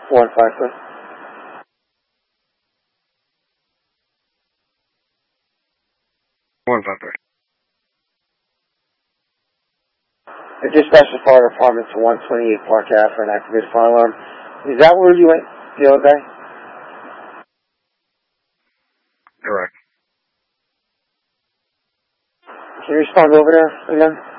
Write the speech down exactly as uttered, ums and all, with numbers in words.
One five, sir. One five, sir. The dispatch the fire department to one twenty-eight Park Avenue for an activated fire alarm. Is that where you went the other day? Correct. Can you respond over there again?